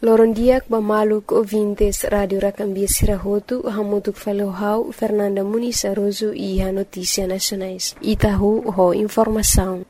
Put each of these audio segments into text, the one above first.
Lorondiak bamaluk ouvintes Radio Racambia Sirahotu, hamutuk falohau Fernanda Muniz Aroso e a Notícia Nacionais. Itahu ho informação.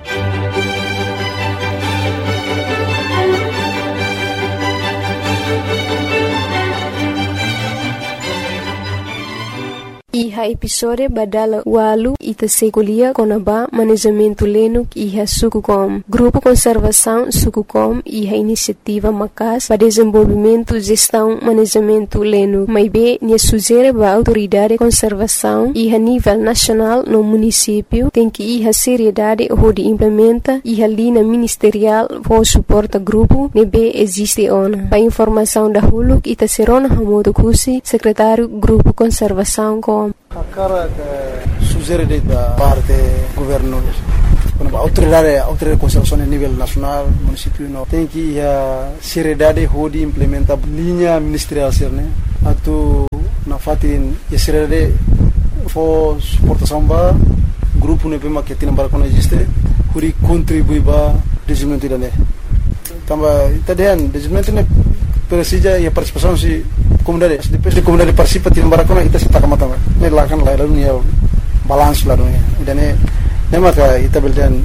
Iha episode badala walu ita segulia konaba manejamento lenuk iha Sukucom. Grupo Conservação Sukucom iha iniciativa macas para desenvolvimento, gestão, manejamento lenuk. Maibe nia sugere ba autoridade conservação iha nível nacional no município tem que iha seriedade onde implementa iha linha ministerial for suporta grupo nebe existe ona. Pa informação da huluk ita serona hamodo kusi secretário Grupo Conservação com a cara que sugere da parte do governo, a autoridade de conservação a nível nacional, município, tem que a seriedade de implementar a linha ministerial, né? Atu na fatin a seriedade for suportação ba grupo ne pema que tem para quando existe, huri contribui ba desenvolvimento da né. Tamba itadian desenvolvimento ne precisa e a participação se comunidade, depois de comunidade participa tim barakona ita sita kamata ne lakan la dunia balance la dunia idane ne maka ita beldan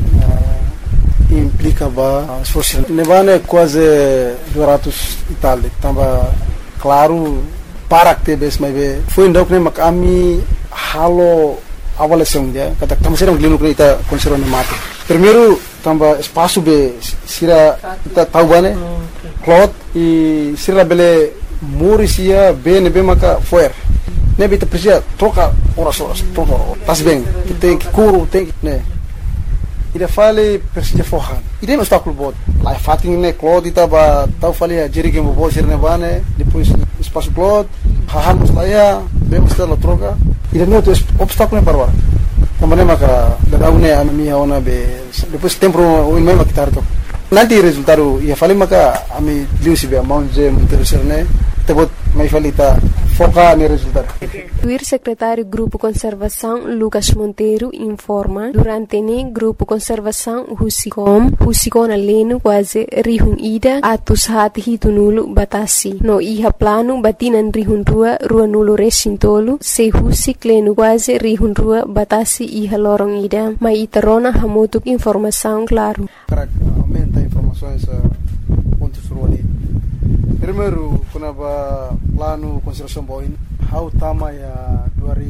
implica ba esforço ne vane quase 200 Itália tamba claro para que bes mai be foi ndok ne makami halo avaliação dia kata tamo serang glinu ita conserva ne mate primeiro tamba espaço be sira ita tahu bane cloth e sira bele Murisia bem maka foer nebe te precisa troca horas troca tas bem tem que curo tem que né ida fale precisa forran ida não está com bot lá fatin né cloth ita ba tau fale a jerige mo bo sirne bane depois espaço cloth hahan saya bem está la troca ida não tem obstáculo para agora também maka da une a minha ona be depois tempo o mesmo que tarto nanti resultado ia fale maka ami liusi be amount je interesserne tebot mai falita foca no resultado. O secretário Grupo Conservação Lucas Monteiro informa durante o Grupo Conservação Husicom aleno quase rihun ida atus hati hitunulu batasi no iha plano batinan rihun rua nulu resintolu se husik leno quase rihun rua batasi iha lorong ida mai itarona hamutuk informação claro. Aumenta informações pontos ruali. Primeiro, quando plano conservação boin, how tama ya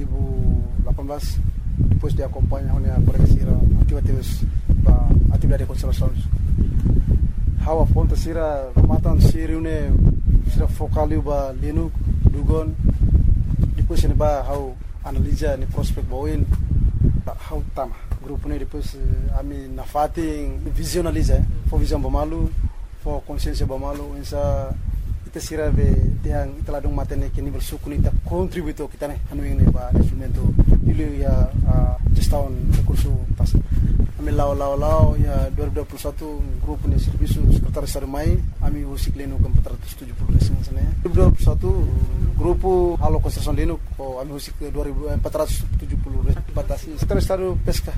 2018 depois de acompanhar a polícia atividade de conservação. How aponta sira matan siriune sira focaliu ba lenu dugon depois ne ba how analisa ni prospect boin how tama grupo ne depois ami na fatin visionaliza for visão bamalu for consciência bamalu ensa ita sira be tiang italadong matene ke nível suku ita contributo kita ne anu ini ba instrumento ilu ya gestão recurso tas ami lao ya 2021 grupo ne serviço secretário sarmai ami usik leno com 470 resin sana 2021 grupo halo construção leno ko ami usik 470 batasi secretário pesca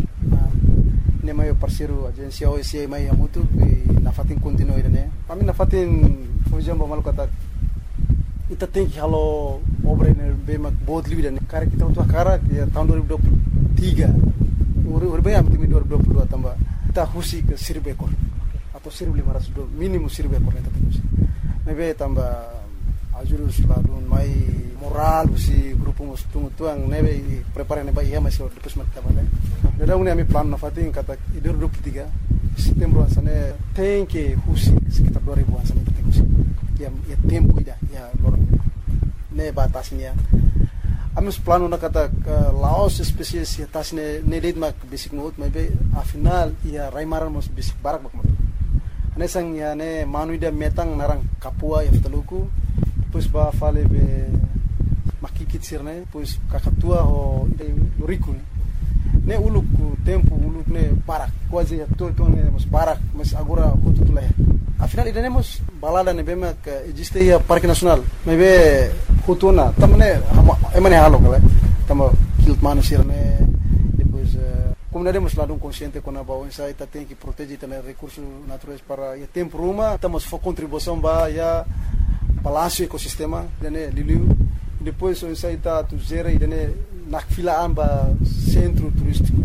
ne mai parceiro agência OSCE mai amutu na fatin continuo ida ami na fatin fujam ba malu kata ita tem que halo obra ne be mak bod livida ne cara kita untuk cara que tahun 2023 urbe am timi 2022 tambah kita husi ke 1000 ekor atau 1500 minimum 1000 ekor ne tatusi mebe tambah ajurus ladun mai moral usi grupo mus tuang nebe prepare ne ba iya masih depois mak tabane da une ami plan na fatin kata 2023 setembro sana tem que husi sekitar 2000 sana tem husi ya tempo ida ya lor ne batasnya amus plano na kata laos spesies ya tasne ne lid mak basic note maybe a final ya raimaran mos basic barak mak ane sang ya ne manuida metang narang kapua ya ftaluku pues ba fale be makikit sirne pues kakatua ho loriku ne uluk tempo uluk ne barak quase ya todo ne mos barak mas agora quanto tu lá afinal iremos balada ne bema que existe ya parque nacional mebe hutuna tamne emane halo kala tamo kilt manu sirne depois comunidade hemos lado consciente com a baú essa ita tem que proteger também recursos naturais para o tempo uma estamos for contribuição para ya balanço ecossistema dene liliu depois essa ita tu gera e dene na fila amba centro turístico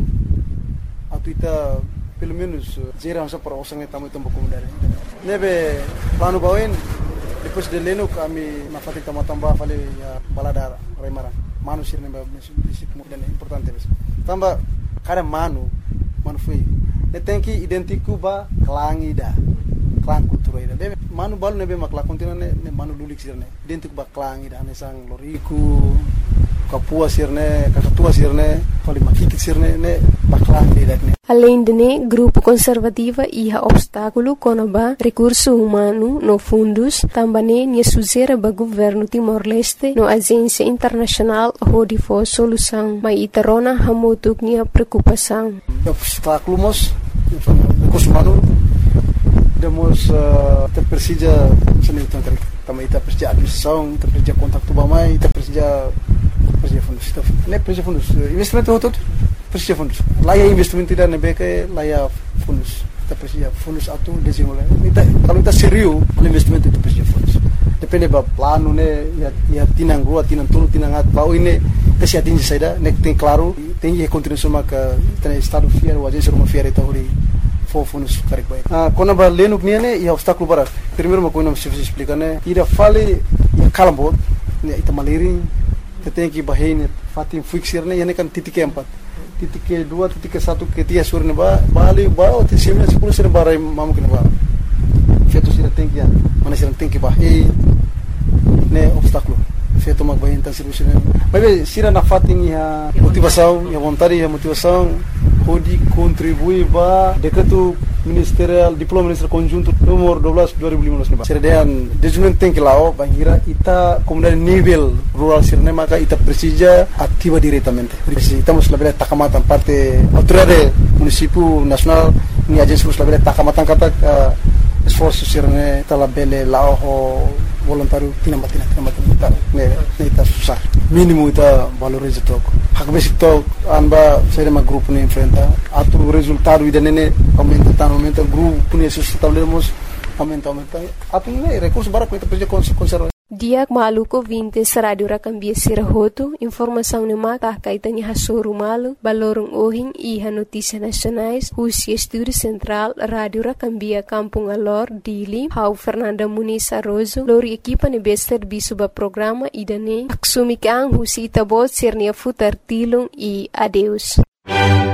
atuita pelo menos gera essa para osang tamu tempo comunidade nebe plano bauin depois de leno kami na fatin tambah fale ya balada remara manusia nebe prinsipio dan importante tambah kada manu foi tem que identificar ba klangida klang kultura ida de manu balu nebe makla kontina ne manu lulik sirne identificar ba klangida ne sang loriku kapua sirne kakatua sirne fali makikit sirne ne baklang ida ne. Além de né, grupo conservativa ia obstáculo conaba recurso humano no fundos, também né suzera ba governo Timor-Leste no agência internacional hodifo solução, mas itarona hamutuk nia preocupação. Obstáculo mos recurso humano demos kita persija seni itu kan também kita persija administração, kita persija kontak tu bamai, kita persija fundos, ne persija fundos investimento hotot persija fundos. Laya investimento tidak nebeke laya fundos. Kita persija fundos atu desenvolve. Kalau kita serius investimento itu persija fundos. Depende ba plano ne ya tinang rua, tinang tulu, tinang at bau ini kasi atingi saida nek tem claro, tem que continuar maka tem estado fiel, o agência uma fiel itu hori fundos karik baik. Kona ba leno kniane ya obstáculo para. Primeiro uma coisa se explicar né, ira fale ya kalambot, ne ita maliring, tem que bahine fatin fixir ne yani kan titik keempat. Titik kedua, titik ke satu, ketiga surne ba bali ba ti semia 10 sir barai mamu kena ba. Feto sira tem que mana sira tem que bahine ne obstáculo. Feto mag bahine tan serviço ne. Mas sira na fatin ya motivação, ya vontade, ya motivação pode contribuir para decreto ministerial diploma ministerial conjunto nomor 12 2015 serdean desenvolvimento tem que lá bangira ita comunidade nível rural sirne maka ita precisa ativa diretamente estamos labela takamatan parte autoridade município nacional ni agência labela takamatan kata esforço sirne talabele lá o voluntário tinamatina ne ita susah mínimo ita valoriza toco hak basic to amba saya ma grupo ne enfrenta atu resultado ida nene aumenta grupo ne sustentabilidade aumenta atu ne recurso bara kita pergi konserva Diak maluko vintes radio rakambia sirahoto informação ne mata kaitani hasoru malu balorong ohing iha notícia nacionais Husia Estúdio Central Radio Rakambia Kampung Alor Dili Hau Fernanda Muniz Arrozo lori equipa ne bester bisuba programa idane aksumikang Husi Itabot sirnia futar tilung e adeus.